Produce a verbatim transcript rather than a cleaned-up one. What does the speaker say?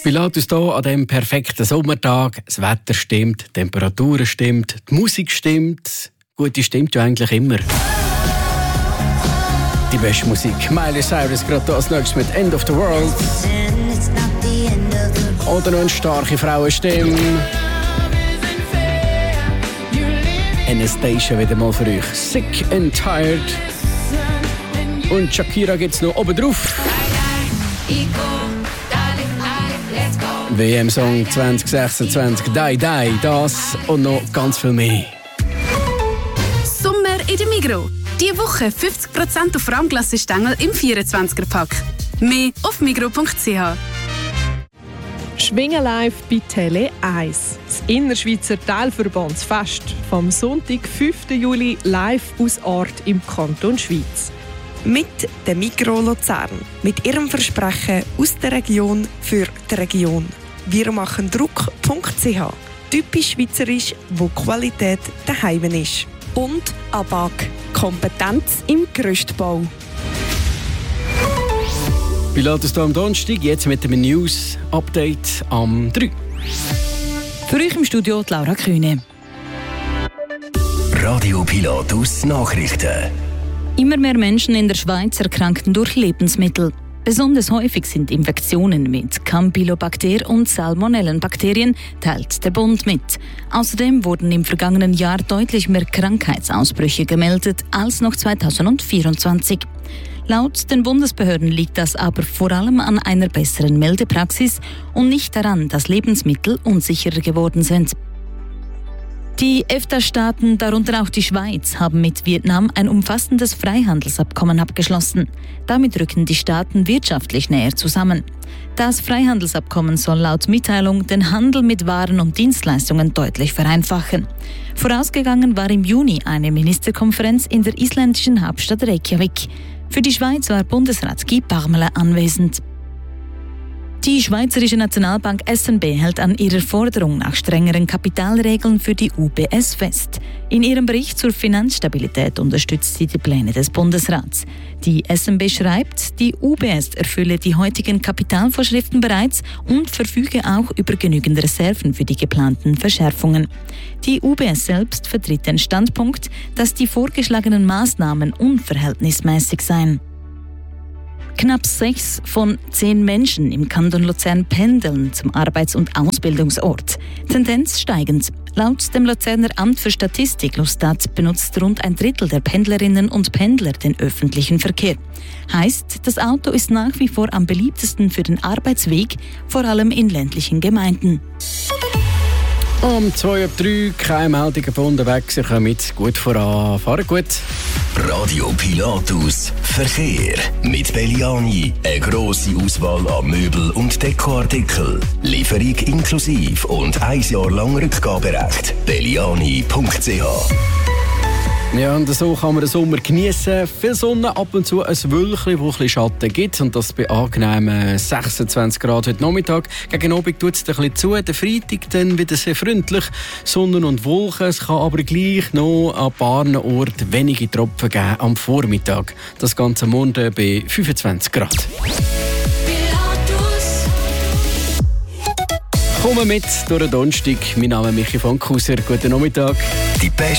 Pilatus hier an diesem perfekten Sommertag. Das Wetter stimmt, die Temperaturen stimmt, die Musik stimmt. Gut, die stimmt ja eigentlich immer. Die beste Musik. Miley Cyrus gerade hier als nächstes mit End of the World. Oder noch eine starke Frauenstimme. Anastasia wieder mal für euch. Sick and Tired. Und Shakira geht's noch oben drauf. W M-Song zwanzig sechsundzwanzig, Die Die, das und noch ganz viel mehr. Sommer in der Migros. Diese Woche fünfzig Prozent auf Rahmglassestängel im vierundzwanziger-Pack. Mehr auf migros punkt c h. Schwingen live bei Tele eins. Das Innerschweizer Teilverbandsfest vom Sonntag, fünften Juli, live aus Ort im Kanton Schweiz. Mit der Migros Luzern. Mit ihrem Versprechen aus der Region für die Region. Wir machen Druck punkt c h. Typisch schweizerisch, wo Qualität daheim ist. Und A B A G. Kompetenz im Gerüstbau. Pilatus hier am Donnerstag, jetzt mit einem News-Update am drei. Für euch im Studio die Laura Kühne. Radio Pilatus Nachrichten. Immer mehr Menschen in der Schweiz erkrankten durch Lebensmittel. Besonders häufig sind Infektionen mit Campylobacter und Salmonellenbakterien, teilt der Bund mit. Außerdem wurden im vergangenen Jahr deutlich mehr Krankheitsausbrüche gemeldet als noch zweitausendvierundzwanzig. Laut den Bundesbehörden liegt das aber vor allem an einer besseren Meldepraxis und nicht daran, dass Lebensmittel unsicherer geworden sind. Die EFTA-Staaten, darunter auch die Schweiz, haben mit Vietnam ein umfassendes Freihandelsabkommen abgeschlossen. Damit rücken die Staaten wirtschaftlich näher zusammen. Das Freihandelsabkommen soll laut Mitteilung den Handel mit Waren und Dienstleistungen deutlich vereinfachen. Vorausgegangen war im Juni eine Ministerkonferenz in der isländischen Hauptstadt Reykjavik. Für die Schweiz war Bundesrat Guy Parmelin anwesend. Die Schweizerische Nationalbank S N B hält an ihrer Forderung nach strengeren Kapitalregeln für die U B S fest. In ihrem Bericht zur Finanzstabilität unterstützt sie die Pläne des Bundesrats. Die S N B schreibt, die U B S erfülle die heutigen Kapitalvorschriften bereits und verfüge auch über genügend Reserven für die geplanten Verschärfungen. Die U B S selbst vertritt den Standpunkt, dass die vorgeschlagenen Maßnahmen unverhältnismäßig seien. Knapp sechs von zehn Menschen im Kanton Luzern pendeln zum Arbeits- und Ausbildungsort. Tendenz steigend. Laut dem Luzerner Amt für Statistik Lustat benutzt rund ein Drittel der Pendlerinnen und Pendler den öffentlichen Verkehr. Heißt, das Auto ist nach wie vor am beliebtesten für den Arbeitsweg, vor allem in ländlichen Gemeinden. Um zwei ab drei, keine Meldungen von unterwegs. Ihr kommt gut voran. Fahren gut. Radio Pilatus Verkehr. Mit Belliani. Eine grosse Auswahl an Möbel- und Dekoartikeln. Lieferung inklusive und ein Jahr lang Rückgaberecht. belliani punkt c h. Ja, und so kann man den Sommer genießen. Viel Sonne, ab und zu ein Wölkchen, wo ein bisschen Schatten gibt. Und das bei angenehmen sechsundzwanzig Grad heute Nachmittag. Gegen Abend tut es ein bisschen zu. Der Freitag dann wieder sehr freundlich. Sonne und Wolken. Es kann aber gleich noch an ein paar Orten wenige Tropfen geben am Vormittag. Das Ganze morgen bei fünfundzwanzig Grad. Kommen mit durch den Donnerstag. Mein Name ist Michi Fankhauser. Guten Nachmittag. Die beste